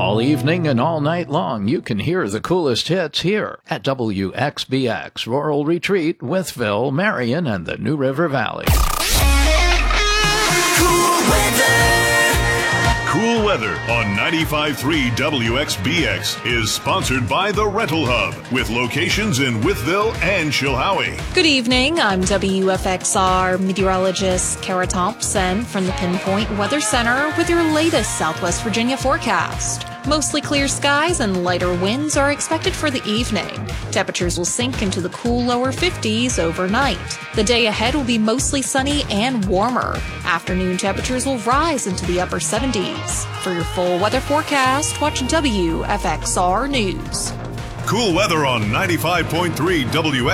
All evening and all night long, you can hear the coolest hits here at WXBX, Rural Retreat, Wytheville, Marion, and the New River Valley. Cool Weather on 95.3 WXBX is sponsored by The Rental Hub, with locations in Wytheville and Chilhowie. Good evening. I'm WFXR meteorologist Kara Thompson from the Pinpoint Weather Center with your latest Southwest Virginia forecast. Mostly clear skies and lighter winds are expected for the evening. Temperatures will sink into the cool lower 50s overnight. The day ahead will be mostly sunny and warmer. Afternoon temperatures will rise into the upper 70s. For your full weather forecast, watch WFXR News. Cool Weather on 95.3 WXBX.